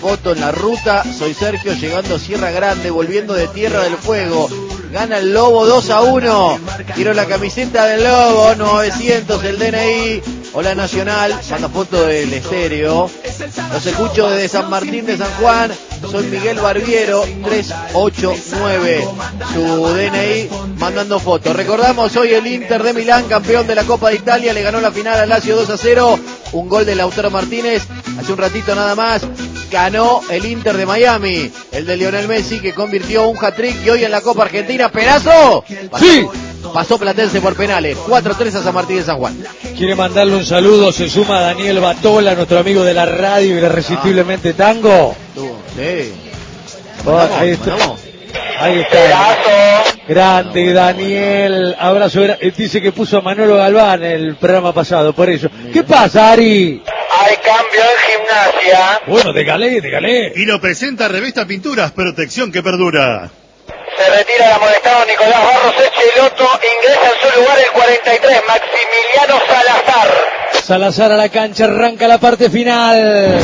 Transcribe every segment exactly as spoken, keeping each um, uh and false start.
foto en la ruta. Soy Sergio, llegando a Sierra Grande, volviendo de Tierra del Fuego. Gana el Lobo dos a uno. Quiero la camiseta del Lobo, novecientos el D N I. Hola Nacional, manda foto del estéreo. Los escucho desde San Martín de San Juan. Soy Miguel Barbiero, tres ocho nueve. Su D N I mandando fotos. Recordamos hoy el Inter de Milán, campeón de la Copa de Italia, le ganó la final al Lazio dos a cero. Un gol de Lautaro Martínez. Hace un ratito nada más ganó el Inter de Miami, el de Lionel Messi, que convirtió un hat-trick. Y hoy en la Copa Argentina, Perazo. Pasó, sí. Pasó Platense por penales, cuatro tres a San Martín de San Juan. Quiere mandarle un saludo, se suma Daniel Batola, nuestro amigo de la radio Irresistiblemente ah. Tango. Sí. Oh, ahí está. Ahí está. Grande Daniel. Abrazo. Dice que puso a Manolo Galván el programa pasado, por eso. ¿Qué pasa, Ari? Hay cambio en Gimnasia. Bueno, de Galé, de Galé. Y lo presenta Revista Pinturas, protección que perdura. Se retira el amonestado Nicolás Barros Echeloto. Ingresa en su lugar el cuarenta y tres, Maximiliano Salazar. Salazar a la cancha, arranca la parte final.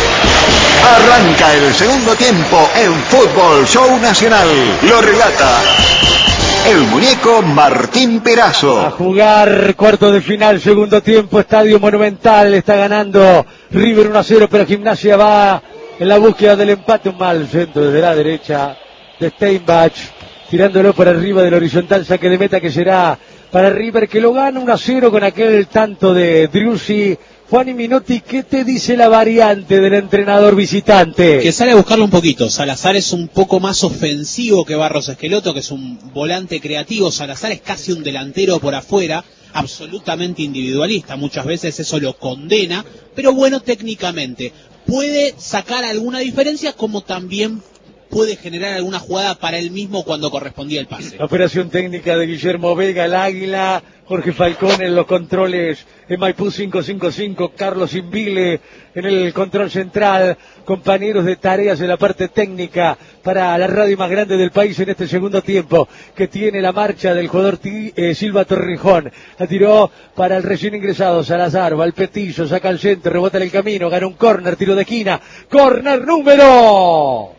Arranca el segundo tiempo en Fútbol Show Nacional. Lo relata el muñeco Martín Perazo. A jugar cuarto de final, segundo tiempo, Estadio Monumental. Está ganando River uno a cero, pero Gimnasia va en la búsqueda del empate. Un mal centro desde la derecha de Steinbach, tirándolo por arriba del horizontal, saque de meta que será para River, que lo gana uno a cero con aquel tanto de Driussi. Juan y Minotti, ¿qué te dice la variante del entrenador visitante? Que sale a buscarlo un poquito. Salazar es un poco más ofensivo que Barros Esqueloto, que es un volante creativo. Salazar es casi un delantero por afuera, absolutamente individualista. Muchas veces eso lo condena, pero bueno, técnicamente puede sacar alguna diferencia, como también puede generar alguna jugada para él mismo cuando correspondía el pase. La operación técnica de Guillermo Vega, el Águila, Jorge Falcón en los controles en Maipú cinco cinco cinco, Carlos Invile en el control central, compañeros de tareas en la parte técnica para la radio más grande del país en este segundo tiempo, que tiene la marcha del jugador T, eh, Silva Torrejón. La tiró para el recién ingresado Salazar, va al petillo, saca el centro, rebota en el camino, gana un córner, tiro de esquina, córner número...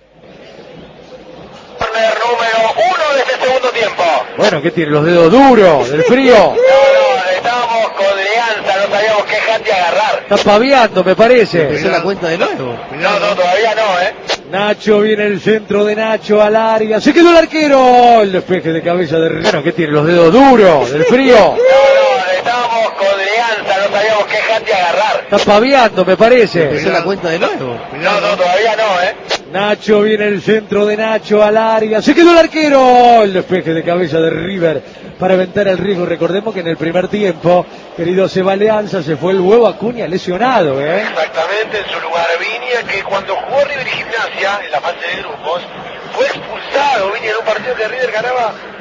Corner número uno de este segundo tiempo. Bueno, ¿qué tiene? Los dedos duros, del frío. No, no, estábamos con Leanza, no sabíamos qué jante agarrar. Está paviando, me parece. Empezó la cuenta de nuevo. No, no, todavía no, ¿eh? Nacho, viene el centro de Nacho al área. Se quedó el arquero. El despeje de cabeza de Bueno, ¿qué tiene? Los dedos duros, del frío. No, no, estábamos con Leanza, no sabíamos qué jante agarrar. Está paviando, me parece. Empezó la cuenta de nuevo. No, no, todavía no, ¿eh? Nacho, viene el centro de Nacho al área. Se quedó el arquero. El despeje de cabeza de River para aventar el riesgo. Recordemos que en el primer tiempo, querido Seba Leanza, se fue el huevo Acuña lesionado, ¿eh? Exactamente, en su lugar Viña, que cuando jugó River y Gimnasia en la fase de grupos, fue expulsado. Viña en un partido que River ganaba